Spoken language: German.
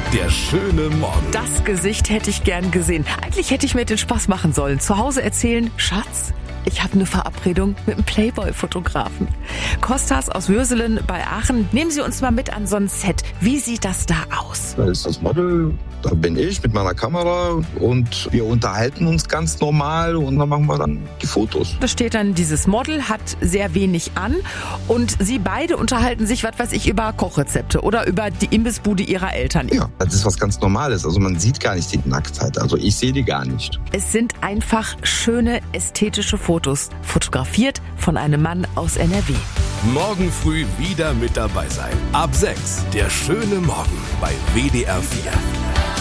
Der schöne Morgen. Das Gesicht hätte ich gern gesehen. Eigentlich hätte ich mir den Spaß machen sollen. Zu Hause erzählen, Schatz, ich habe eine Verabredung mit einem Playboy-Fotografen. Kostas aus Würselen bei Aachen. Nehmen Sie uns mal mit an so ein Set. Wie sieht das da aus? Da ist das Model, da bin ich mit meiner Kamera und wir unterhalten uns ganz normal und dann machen wir dann die Fotos. Da steht dann, dieses Model hat sehr wenig an und Sie beide unterhalten sich, was weiß ich, über Kochrezepte oder über die Imbissbude Ihrer Eltern. Ja, das ist was ganz Normales. Also man sieht gar nicht die Nacktheit. Also ich sehe die gar nicht. Es sind einfach schöne, ästhetische Fotos, fotografiert von einem Mann aus NRW. Morgen früh wieder mit dabei sein. Ab 6. Der schöne Morgen bei WDR 4.